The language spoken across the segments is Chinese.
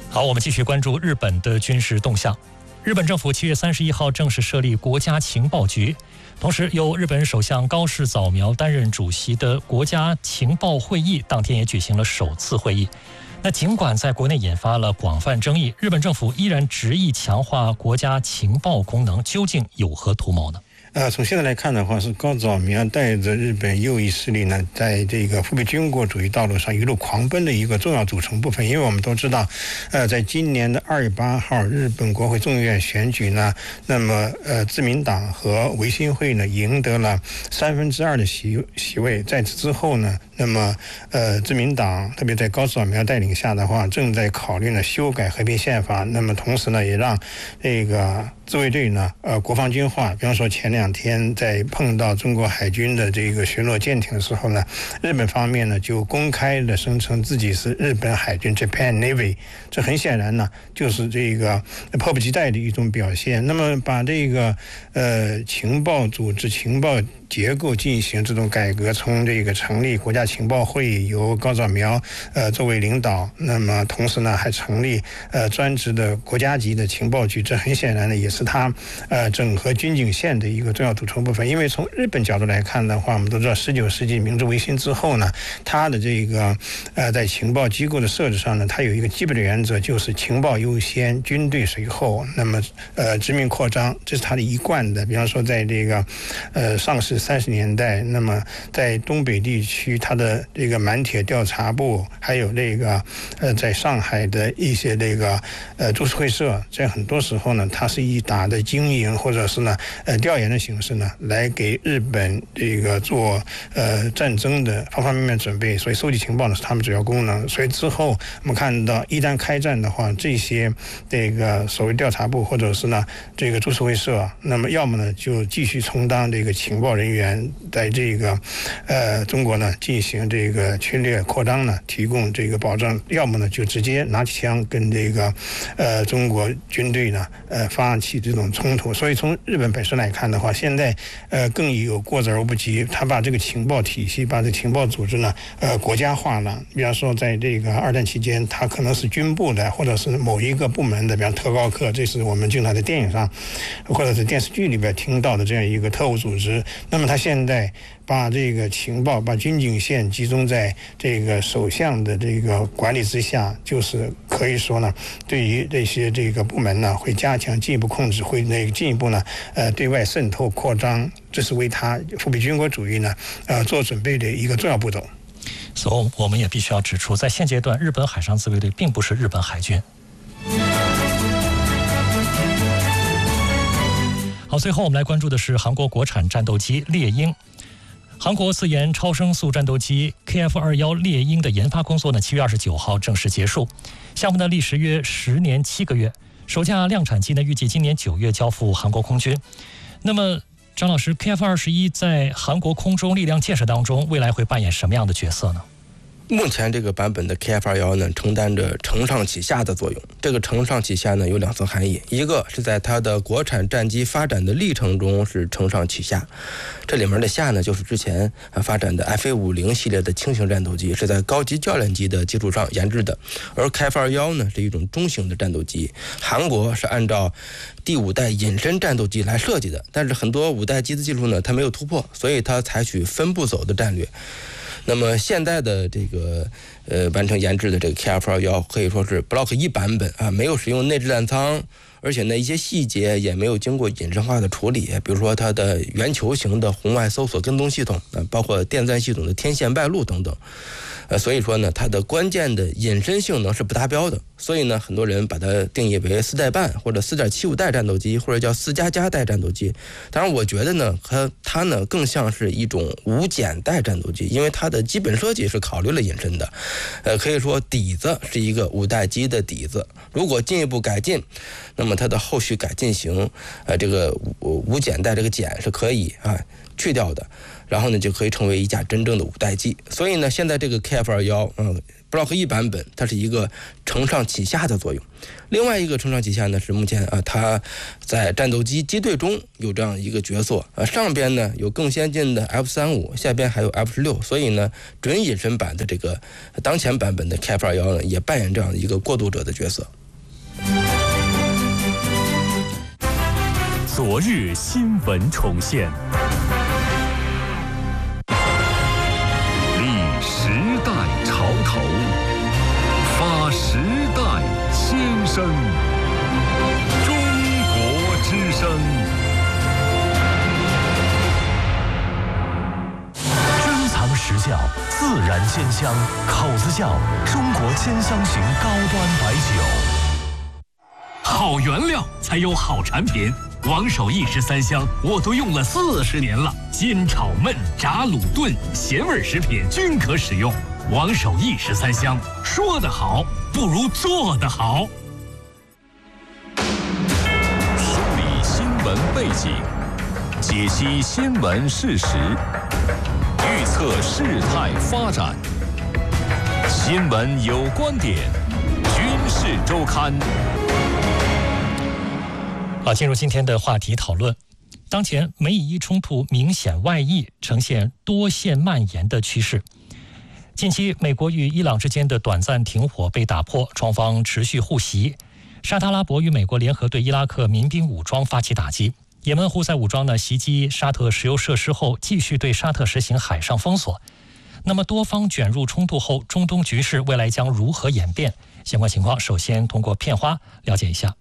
好，我们继续关注日本的军事动向。日本政府7月31号正式设立国家情报局，同时由日本首相高市早苗担任主席的国家情报会议当天也举行了首次会议。那尽管在国内引发了广泛争议，日本政府依然执意强化国家情报功能，究竟有何图谋呢？ 从现在来看的话，是高早苗带着日本右翼势力呢，在这个复辟军国主义道路上一路狂奔的一个重要组成部分。因为我们都知道，在今年的2月8号日本国会众议院选举呢，那么自民党和维新会呢赢得了2/3的席位。在此之后呢，那么自民党特别在高早苗带领下的话，正在考虑呢修改和平宪法。那么同时呢，也让这个自卫队呢国防军化。比方说前2天在碰到中国海军的这个巡逻舰艇的时候呢，日本方面呢就公开的声称自己是日本海军 Japan Navy， 这很显然呢就是这个迫不及待的一种表现。那么把这个情报组织、情报结构进行这种改革，从这个成立国家情报会由高早苗作为领导，那么同时呢还成立专职的国家级的情报局，这很显然呢也是他整合军警线的一个重要组成部分。因为从日本角度来看的话，我们都知道19世纪明治维新之后呢，他的这个在情报机构的设置上呢，它有一个基本的原则，就是情报优先，军队随后，那么殖民扩张，这是他的一贯的。比方说在这个上世30年代，那么在东北地区，他的这个满铁调查部，还有这个在上海的一些这个株式会社，在很多时候呢，它是以打的经营或者是呢调研的形式呢，来给日本这个做战争的方方面面准备。所以收集情报呢是他们主要功能。所以之后我们看到，一旦开战的话，这些这个所谓调查部或者是呢这个株式会社，那么要么呢就继续充当这个情报人员，在这个中国呢进行这个侵略扩张呢提供这个保障，要么呢就直接拿起枪跟这个中国军队呢发起这种冲突。所以从日本本身来看的话，现在更有过之而不及，他把这个情报体系、把这个情报组织呢国家化了。比方说在这个2战期间，它可能是军部的或者是某一个部门的，比方特高课，这是我们经常在电影上或者是电视剧里边听到的这样一个特务组织。那么他现在把这个情报、把军警线集中在这个首相的这个管理之下，就是可以说呢，对于这些这个部门呢，会加强进一步控制，会进一步呢对外渗透扩张，这是为他复辟军国主义呢做准备的一个重要步骤。 所以我们也必须要指出，在现阶段，日本海上自卫队并不是日本海军。好，最后我们来关注的是韩国国产战斗机猎鹰。韩国自研超声速战斗机 KF-21猎鹰的研发工作呢，7月29号正式结束。项目呢历时约10年7个月，首架量产机呢预计今年9月交付韩国空军。那么张老师， KF-21在韩国空中力量建设当中，未来会扮演什么样的角色呢？ 目前这个版本的 KF-21呢，承担着承上启下的作用。这个承上启下呢，有2层含义，一个是在它的国产战机发展的历程中是承上启下，这里面的下呢，就是之前发展的 FA-50系列的轻型战斗机，是在高级教练机的基础上研制的，而 KF-21呢是一种中型的战斗机，韩国是按照第5代隐身战斗机来设计的，但是很多5代机的技术呢，它没有突破，所以它采取分步走的战略。那么现在的这个完成研制的这个 KF-21可以说是 Block 1版本啊，没有使用内置弹舱，而且呢一些细节也没有经过隐身化的处理，比如说它的圆球形的红外搜索跟踪系统，包括电钻系统的天线外露等等。所以说呢，它的关键的隐身性能是不达标的，所以呢，很多人把它定义为4代半或者4.75代战斗机，或者叫4++代战斗机。当然，我觉得呢，它呢更像是一种无减代战斗机，因为它的基本设计是考虑了隐身的，可以说底子是一个5代机的底子。如果进一步改进，那么它的后续改进型，这个无减代这个减是可以去掉的。然后呢，就可以成为一架真正的5代机。所以呢，现在这个 KF-21Block 1版本，它是一个承上启下的作用。另外一个承上启下呢，是目前它在战斗机机队中有这样一个角色，上边呢有更先进的 F-35，下边还有 F-16，所以呢，准隐身版的这个当前版本的 KF-21呢，也扮演这样的一个过渡者的角色。 国日新闻重现，立时代潮头，发时代先声。中国之声，珍藏实窖，自然鲜香，口子窖，中国千香型高端白酒。好原料才有好产品，王守义13香我都用了40年了，煎炒焖炸卤炖咸味食品均可使用。王守义13香，说得好不如做得好。梳理新闻背景，解析新闻事实，预测事态发展。新闻有观点，军事周刊。 好，进入今天的话题讨论。当前美以伊冲突明显外溢，呈现多线蔓延的趋势。近期，美国与伊朗之间的短暂停火被打破，双方持续互袭。沙特阿拉伯与美国联合对伊拉克民兵武装发起打击。也门胡塞武装袭击沙特石油设施后，继续对沙特实行海上封锁。那么多方卷入冲突后，中东局势未来将如何演变？相关情况首先通过片花了解一下。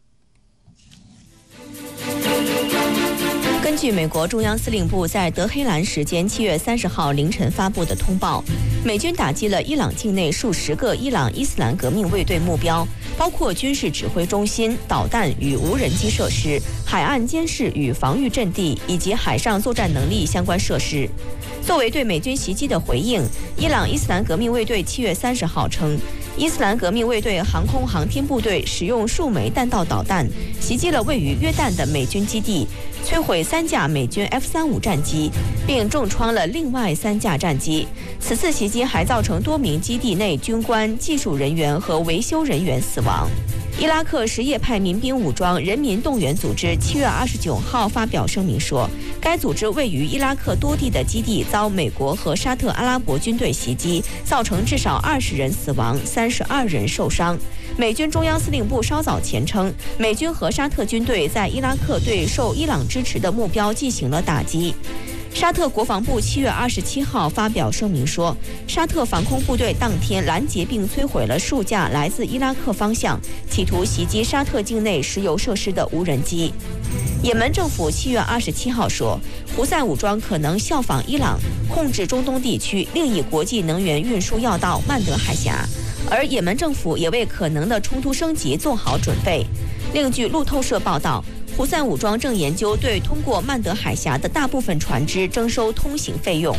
根据美国中央司令部在德黑兰时间7月30号凌晨发布的通报，美军打击了伊朗境内数十个伊朗伊斯兰革命卫队目标，包括军事指挥中心、导弹与无人机设施、海岸监视与防御阵地以及海上作战能力相关设施。作为对美军袭击的回应，伊朗伊斯兰革命卫队7月30号称，伊斯兰革命卫队航空航天部队使用数枚弹道导弹袭击了位于约旦的美军基地，摧毁3架美军 F-35战机，并重创了另外3架战机。此次袭击还造成多名基地内军官、技术人员和维修人员死亡。伊拉克什叶派民兵武装人民动员组织7月29号发表声明说，该组织位于伊拉克多地的基地遭美国和沙特阿拉伯军队袭击，造成至少20人死亡，32人受伤。美军中央司令部稍早前称，美军和沙特军队在伊拉克对受伊朗支持的目标进行了打击。沙特国防部7月27号发表声明说，沙特防空部队当天拦截并摧毁了数架来自伊拉克方向企图袭击沙特境内石油设施的无人机。也门政府7月27号说，胡塞武装可能效仿伊朗控制中东地区另一国际能源运输要道曼德海峡，而也门政府也为可能的冲突升级做好准备。另据路透社报道，胡塞武装正研究对通过曼德海峡的大部分船只征收通行费用。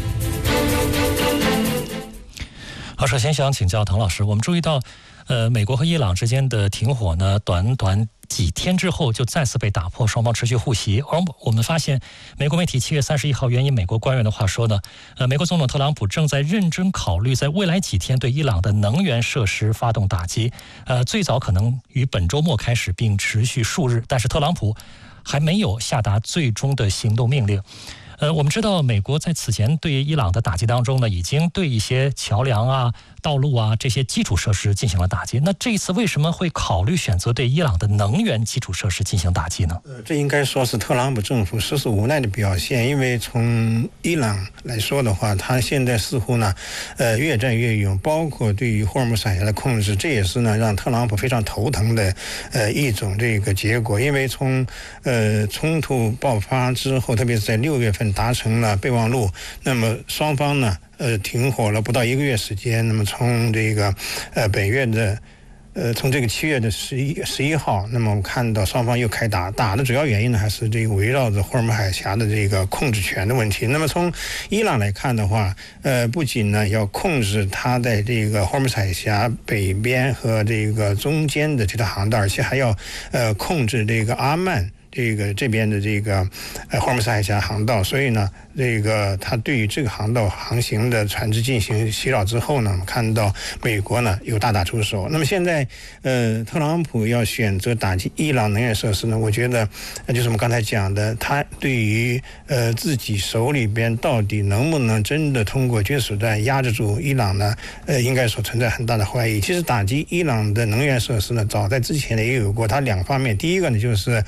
好，首先想请教唐老师，我们注意到，美国和伊朗之间的停火呢，短几天之后就再次被打破，双方持续互袭。而我们发现，美国媒体7月31号援引美国官员的话说呢，美国总统特朗普正在认真考虑在未来几天对伊朗的能源设施发动打击，最早可能于本周末开始，并持续数日。但是特朗普还没有下达最终的行动命令。我们知道，美国在此前对伊朗的打击当中呢，已经对一些桥梁啊、道路啊这些基础设施进行了打击。那这一次为什么会考虑选择对伊朗的能源基础设施进行打击呢？ 这应该说是特朗普政府实属无奈的表现。因为从伊朗来说的话，他现在似乎呢，越战越勇，包括对于霍尔木兹海峡的控制，这也是呢让特朗普非常头疼的一种这个结果。因为从冲突爆发之后，特别是在6月份达成了备忘录，那么双方呢停火了不到1个月时间。那么从这个本月的从这个7月的11号，那么我们看到双方又开打的主要原因呢，还是这个围绕着霍尔木兹海峡的这个控制权的问题。那么从伊朗来看的话，不仅呢要控制它在这个霍尔木兹海峡北边和这个中间的这条航道，而且还要控制这个阿曼这边的这个霍尔木兹海峡航道。所以呢，这个他对于这个航道航行的船只进行袭扰之后呢，我们看到美国呢有大打出手。那么现在特朗普要选择打击伊朗能源设施呢，我觉得就是我们刚才讲的，他对于自己手里边到底能不能真的通过军事手段压制住伊朗呢，应该说存在很大的怀疑。其实打击伊朗的能源设施呢，早在之前呢也有过，它2方面。第一个呢，就是伊朗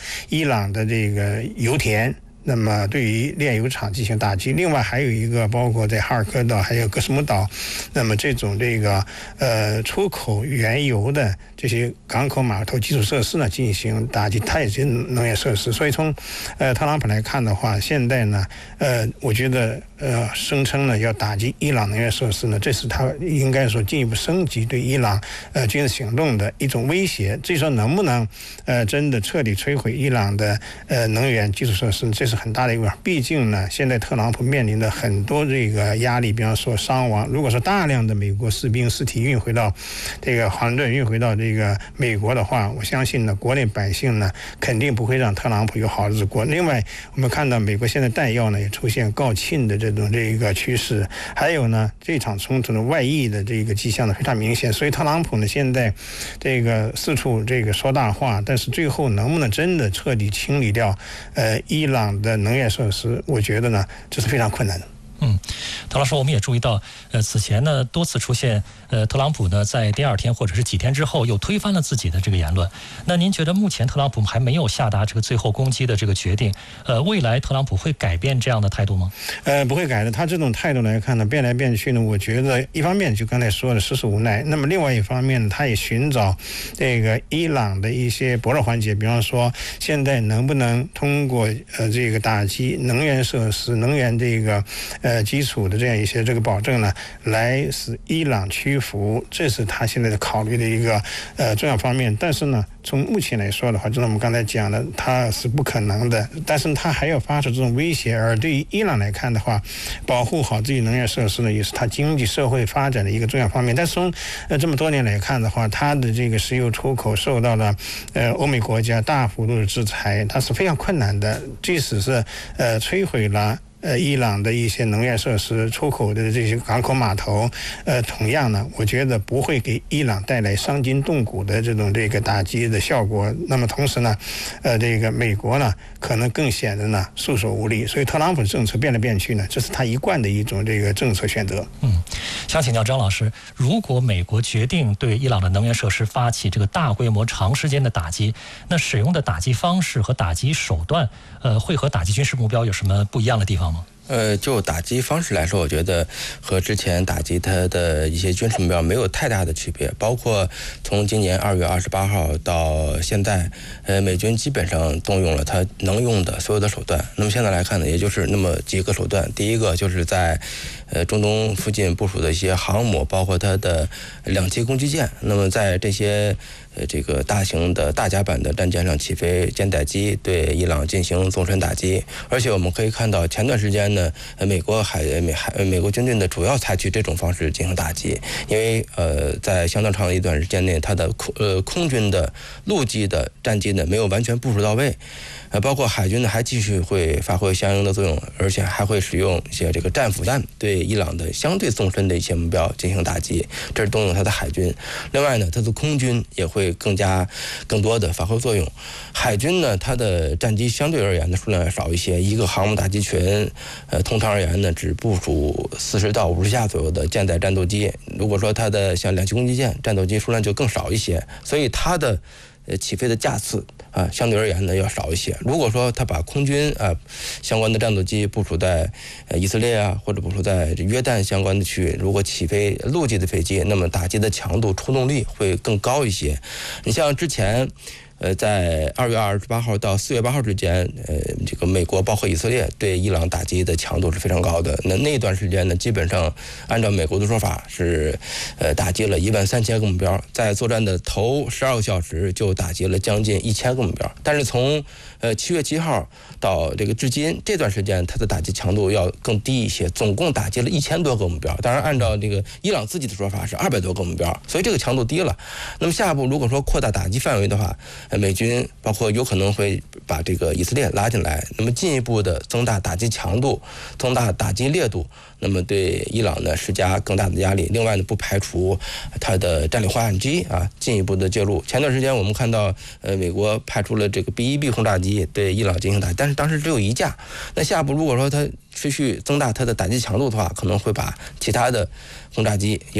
朗的这个油田，那么对于炼油厂进行打击。另外还有一个包括在哈尔科岛还有哥斯姆岛，那么这种这个出口原油的这些港口码头基础设施呢进行打击，它也是能源设施。所以从特朗普来看的话，现在呢我觉得声称呢要打击伊朗能源设施呢，这是他应该说进一步升级对伊朗军事行动的一种威胁。至于说能不能真的彻底摧毁伊朗的能源基础设施，这是很大的一个。毕竟呢，现在特朗普面临的很多这个压力，比方说伤亡。如果说大量的美国士兵尸体运回到这个华盛顿，运回到这个美国的话，我相信呢，国内百姓呢肯定不会让特朗普有好日子过。另外，我们看到美国现在弹药呢也出现告罄的这个趋势，还有呢，这场冲突的外溢的这个迹象呢非常明显。所以特朗普呢现在这个四处这个说大话，但是最后能不能真的彻底清理掉伊朗的能源设施，我觉得呢这是非常困难的。 陶老师，我们也注意到，此前呢多次出现，特朗普呢在第二天或者是几天之后又推翻了自己的这个言论。那您觉得目前特朗普还没有下达这个最后攻击的这个决定，未来特朗普会改变这样的态度吗？ 不会改的。他这种态度来看呢，变来变去呢，我觉得一方面就刚才说的实属无奈，那么另外一方面呢，他也寻找这个伊朗的一些薄弱环节，比方说现在能不能通过这个打击能源设施、能源这个基础的这样一些这个保证呢，来使伊朗屈服，这是他现在的考虑的一个重要方面。但是呢，从目前来说的话，就像我们刚才讲的，他是不可能的，但是他还要发出这种威胁。而对于伊朗来看的话，保护好自己能源设施呢，也是他经济社会发展的一个重要方面。但是从这么多年来看的话，他的这个石油出口受到了欧美国家大幅度的制裁，它是非常困难的。即使是摧毁了伊朗的一些能源设施、出口的这些港口码头，同样呢，我觉得不会给伊朗带来伤筋动骨的这个打击的效果。那么同时呢，这个美国呢，可能更显得呢束手无力。所以特朗普政策变来变去呢，这是他一贯的一种这个政策选择。 想请教张老师，如果美国决定对伊朗的能源设施发起这个大规模、长时间的打击，那使用的打击方式和打击手段，会和打击军事目标有什么不一样的地方吗？ 就打击方式来说，我觉得和之前打击它的一些军事目标没有太大的区别。包括从今年2月28号到现在，美军基本上动用了它能用的所有的手段。那么现在来看呢，也就是那么几个手段。第一个就是在中东附近部署的一些航母，包括它的2栖攻击舰。那么在这些这个大型的大甲板的战舰上起飞舰载机，对伊朗进行纵深打击。而且我们可以看到，前段时间呢，美国军队呢主要采取这种方式进行打击，因为在相当长的一段时间内，它的空军的、陆基的战机呢没有完全部署到位。包括海军呢还继续会发挥相应的作用，而且还会使用一些这个战斧弹对伊朗的相对纵深的一些目标进行打击，这是动用它的海军。另外呢，它的空军也会更多的发挥作用。海军呢，它的战机相对而言的数量要少一些，一个航母打击群，通常而言呢，只部署40到50架左右的舰载战斗机。如果说它的像2栖攻击舰战斗机数量就更少一些，所以它的起飞的架次相对而言呢要少一些。如果说他把空军相关的战斗机部署在以色列或者部署在约旦相关的区域，如果起飞陆基的飞机，那么打击的强度、出动力会更高一些。你像之前在2月28号到4月8号之间，这个美国包括以色列对伊朗打击的强度是非常高的。那段时间呢，基本上按照美国的说法是，打击了13000个目标，在作战的头12个小时就打击了将近1000个目标。但是从7月7号到这个至今这段时间，它的打击强度要更低一些，总共打击了1000多个目标。当然，按照这个伊朗自己的说法是200多个目标，所以这个强度低了。那么下一步如果说扩大打击范围的话，美军包括有可能会把这个以色列拉进来，那么进一步的增大打击强度，增大打击烈度，那么对伊朗呢施加更大的压力。另外呢，不排除它的战略化战机进一步的介入。前段时间我们看到美国派出了这个 B-1B 轰炸机对伊朗进行打击，但是当时只有1架。那下一步如果说它持续增大它的打击强度的话，可能会把其他的轰炸机